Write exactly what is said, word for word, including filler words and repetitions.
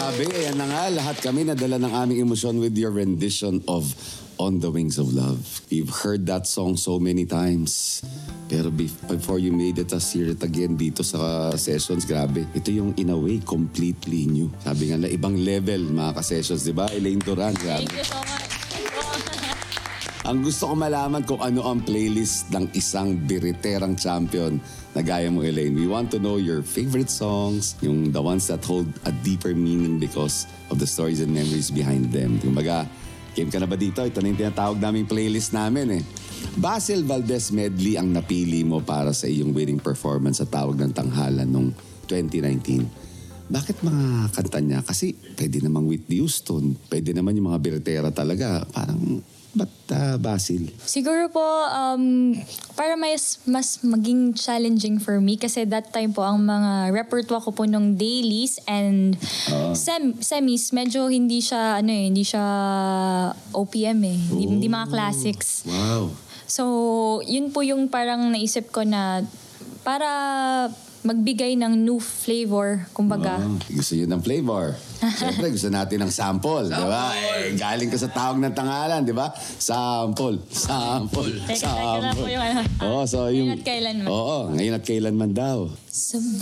Grabe, ayan na nga. Lahat kami nadala ng aming emosyon with your rendition of On the Wings of Love. We've heard that song so many times. Pero before you made it us hear it again dito sa sessions, grabe. Ito yung in a way completely new. Sabi nga na ibang level mga ka-sessions, di ba? Elaine Duran, grabe. Thank you so much. Ang gusto ko malaman kung ano ang playlist ng isang biriterang champion na gaya mo, Elaine. We want to know your favorite songs, yung the ones that hold a deeper meaning because of the stories and memories behind them. Kumbaga, game ka na ba dito? Ito na yung tinatawag naming playlist namin eh. Basil Valdez medley ang napili mo para sa iyong winning performance sa Tawag ng Tanghalan noong twenty nineteen. Bakit mga kanta niya? Kasi pwede namang Whitney Houston, pwede naman yung mga biritera talaga. Parang, ba't uh, Basil? Siguro po, um, para mas, mas maging challenging for me kasi that time po ang mga repertoire ko po nung dailies and uh, sem semis, medyo hindi siya, ano eh, hindi siya O P M eh. Hindi, oh, hindi mga classics. Wow. So, yun po yung parang naisip ko na para magbigay ng new flavor, kumbaga. Oh, gusto nyo ng flavor. Siyempre, gusto natin ng sample, di ba? Eh, galing ka sa Tawag ng Tanghalan, di ba? Sample, sample, Teka, teka lang sample. po yung ano. Oo, so yung... Ngayon at kailanman. Oo, ngayon at kailanman daw. Sa